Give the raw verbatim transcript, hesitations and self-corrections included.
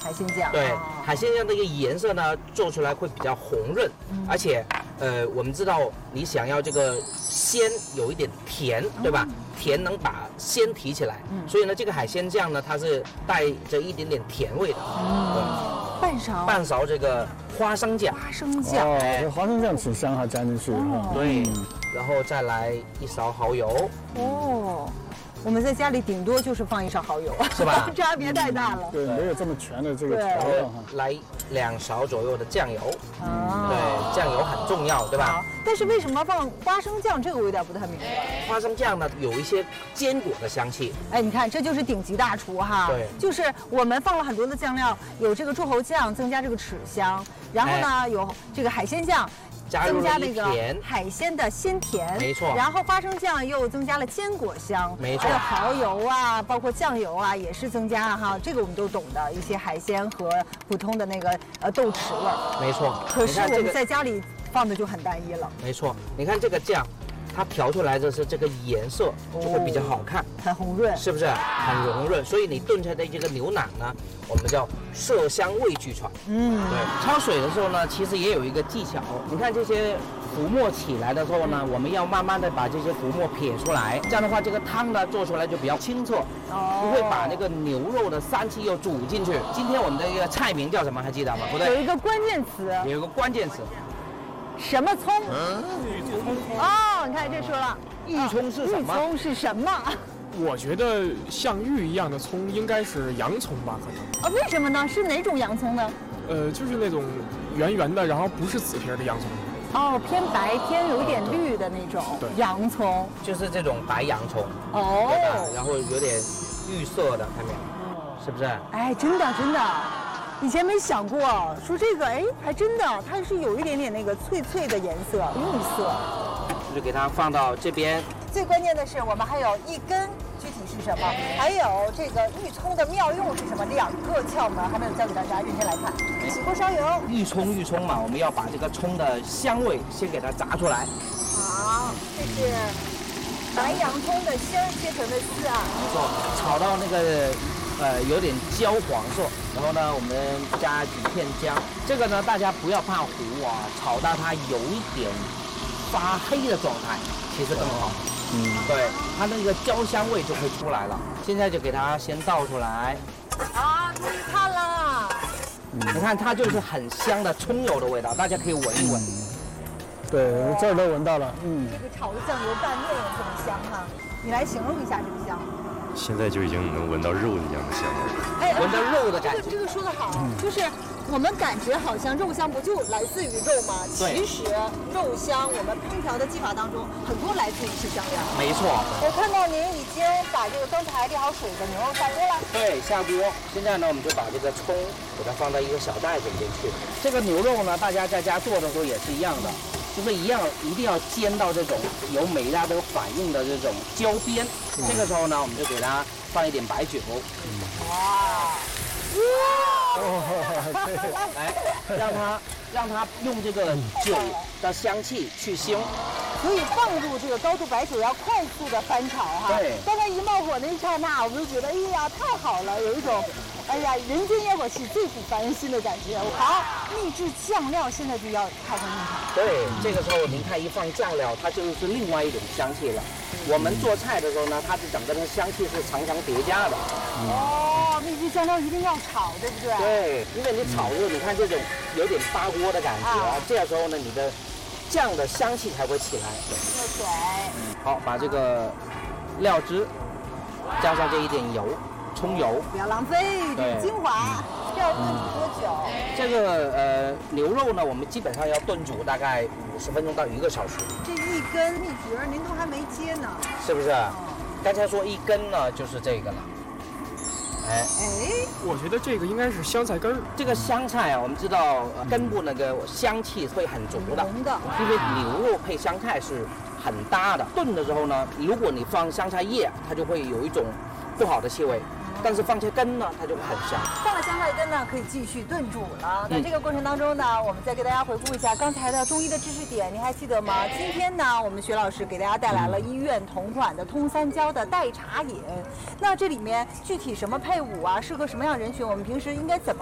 海鲜酱。 对， 哦、 海鲜酱的一个颜色呢，做出来会比较红润，嗯、而且呃，我们知道你想要这个鲜有一点甜，对吧？嗯、甜能把鲜提起来，嗯、所以呢，这个海鲜酱呢，它是带着一点点甜味的。 嗯，半勺半勺这个花生酱。 花生酱， 哦，这花生酱挺香哈，加进去。 哦、 对，然后再来一勺蚝油。 哦。我们在家里顶多就是放一勺蚝油， 是吧？ 差别太大了。 对，没有这么全的这个调料哈。 来两勺左右的酱油，哦、对，酱油很重要，对吧？ 但是为什么放花生酱？这个我有点不太明白。 花生酱呢，有一些坚果的香气。 哎，你看，这就是顶级大厨哈。 对， 就是我们放了很多的酱料，有这个柱侯酱增加这个齿香，然后呢、哎、有这个海鲜酱。增加那个海鲜的鲜甜， 没错。 然后花生酱又增加了坚果香， 没错。 还有蚝油啊，包括酱油啊，也是增加哈，这个我们都懂的一些海鲜和普通的那个呃豆豉味儿。 没错。 可是我们在家里放的就很单一了。 没错，你看这个酱。它调出来的是这个颜色就会比较好看， 哦、很红润， 是不是？很红润，所以你炖出来的这个牛腩呢，我们叫色香味俱全。嗯，对。焯水的时候呢，其实也有一个技巧。你看这些浮沫起来的时候呢，我们要慢慢的把这些浮沫撇出来，这样的话，这个汤呢做出来就比较清澈，哦、不会把那个牛肉的膻气又煮进去。今天我们的一个菜名叫什么？还记得吗？不对， 有一个关键词， 有一个关键词。 什么葱？嗯，哦，你看这说了， 玉葱是什么？ 玉葱是什么？ 我觉得像玉一样的葱应该是洋葱吧，可能。 啊，为什么呢？是哪种洋葱呢？ 呃，就是那种圆圆的，然后不是紫皮的洋葱。 哦，偏白偏有一点绿的那种洋葱， 就是这种白洋葱。 哦， 对吧？然后有点绿色的，看没有？是不是？ 哎，真的真的。以前没想过，说这个，哎，还真的，它是有一点点那个脆脆的颜色，绿色。 就给它放到这边。 最关键的是，我们还有一根，具体是什么？还有这个玉葱的妙用是什么？两个窍门还没有教给大家，认真来看。起锅烧油。 玉葱，玉葱嘛，我们要把这个葱的香味先给它炸出来。 好，这是白洋葱的丝儿切成的丝啊。 没错，炒到那个。呃，有点焦黄色，然后呢，我们加几片姜。这个呢，大家不要怕糊啊，炒到它有一点发黑的状态，其实更好。嗯，对，它那个焦香味就会出来了。现在就给它先倒出来。 啊，注意看了， 嗯、你看它就是很香的葱油的味道，大家可以闻一闻。 对，这儿都闻到了。嗯， 这个炒的酱油拌面也特别香哈、啊，你来形容一下这个香。 现在就已经能闻到肉一样的香味了， 哎， 闻到肉的感觉。 这个这个说得好，嗯、就是我们感觉好像肉香不就来自于肉吗？其实肉香我们烹调的技法当中很多来自于是香料。 没错。 我看到您已经把这个刚才沥好水的牛肉下锅了。 对，下锅。现在呢，我们就把这个葱给它放到一个小袋子里面去。这个牛肉呢，大家在家做的时候也是一样的。就是一样，一定要煎到这种有美拉德反应的这种焦边。嗯、这个时候呢，我们就给它放一点白酒。嗯、哇！哇！来，让它让它用这个酒的香气去腥。 所以放入这个高度白酒要快速的翻炒哈。 对。 刚才一冒火那一刹那，我们就觉得，哎呀，太好了，有一种。哎呀，人间烟火气最抚凡人心的感觉。好，秘制酱料现在就要派上用场。 对，这个时候您看一放酱料，它就是另外一种香气了。嗯、我们做菜的时候呢，它的整个的香气是常常叠加的。 嗯、哦，秘制酱料一定要炒，对不对？ 对，因为你炒的时候，你看这种有点发锅的感觉啊，这个时候呢，你的酱的香气才会起来。 热水。 好，把这个料汁加上这一点油。葱油， 不要浪费，这是精华。这要炖煮多久？ 这个呃牛肉呢，我们基本上要炖煮大概五十分钟到一个小时。 这一根秘诀您都还没接呢， 是不是？哦、刚才说一根呢，就是这个了。哎哎，我觉得这个应该是香菜根儿。 这个香菜啊，我们知道、呃、根部那个香气会很足的， 浓的， 因为牛肉配香菜是很搭的。炖的时候呢，如果你放香菜叶，它就会有一种不好的气味。但是放些根呢，它就会很香。 放了香菜根呢，可以继续炖煮了。在这个过程当中呢，我们再给大家回顾一下刚才的中医的知识点，您还记得吗？今天呢，我们薛老师给大家带来了医院同款的通三焦的代茶饮。那这里面具体什么配伍啊，适合什么样人群？我们平时应该怎么